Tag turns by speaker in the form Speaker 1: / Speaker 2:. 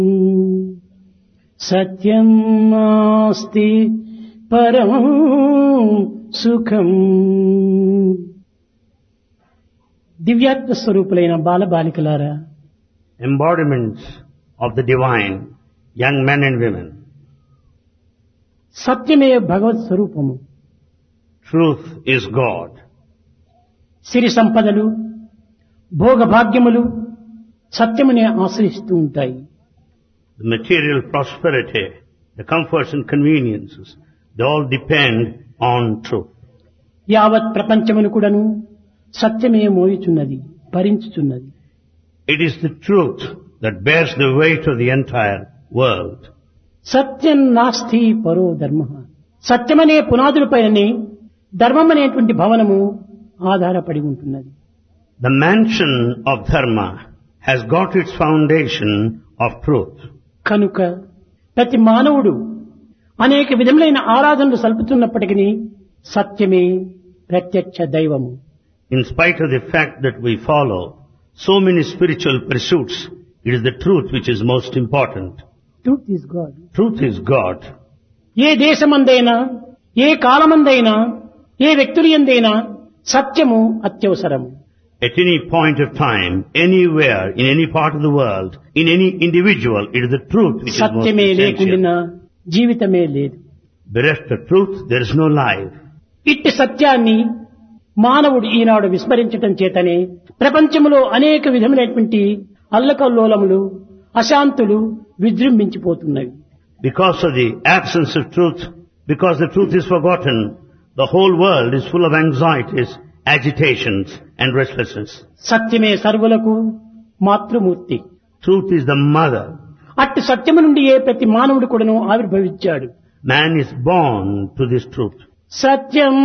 Speaker 1: సత్యం నాస్తి పరం సుఖం. దివ్యాత్మ స్వరూపులైన బాలబాలికలారా,
Speaker 2: embodiments of the divine, young men and women.
Speaker 1: సత్యమే భగవత్ స్వరూపము.
Speaker 2: Truth is God.
Speaker 1: సిరి సంపదలు, భోగభాగ్యములు సత్యమునే ఆశ్రయిస్తూ ఉంటాయి.
Speaker 2: The material prosperity, the comforts and conveniences, they all depend on truth.
Speaker 1: యావత్ ప్రపంచమును కూడాను సత్యమే మోయుచున్నది, భరించుచున్నది.
Speaker 2: It is the truth that bears the weight of the entire world.
Speaker 1: సత్యం నాస్తి పరో ధర్మ. సత్యమనే పునాదులపైనే ధర్మమనేటువంటి భవనము ఆధారపడి ఉంటున్నది.
Speaker 2: The mansion of dharma has got its foundation of truth.
Speaker 1: కనుక ప్రతి మానవుడు అనేక విధములైన ఆరాధనలు సల్పుతున్నప్పటికీ సత్యమే ప్రత్యక్ష దైవము.
Speaker 2: In spite of the fact that we follow so many spiritual pursuits, it is the truth which is most important.
Speaker 1: Truth is God.
Speaker 2: Truth is God.
Speaker 1: ఏ దేశమందైనా, ఏ కాలమందైనా, ఏ వ్యక్తుల యందైనా సత్యము అత్యవసరము.
Speaker 2: At any point of time, anywhere, in any part of the world, in any individual, it is the truth which is most
Speaker 1: సత్యమే లేకుండా
Speaker 2: essential.
Speaker 1: జీవితమే లేదు.
Speaker 2: Bereft of truth, there is no life.
Speaker 1: ఇట్టి సత్యాన్ని మానవుడు ఈనాడు విస్మరించటం చేతనే ప్రపంచంలో అనేక విధములైనటువంటి అల్లకల్లోలములు, అశాంతులు విజృంభించిపోతున్నవి.
Speaker 2: Because of the absence of truth, because the truth is forgotten, the whole world is full of anxieties, agitations and restlessness.
Speaker 1: సత్యమే సర్వులకు మాతృమూర్తి.
Speaker 2: Truth is the mother.
Speaker 1: అట్టి సత్యము నుండి ఏ ప్రతి మానవుడు కూడాను ఆవిర్భవించాడు.
Speaker 2: Man is born to this truth.
Speaker 1: Satyam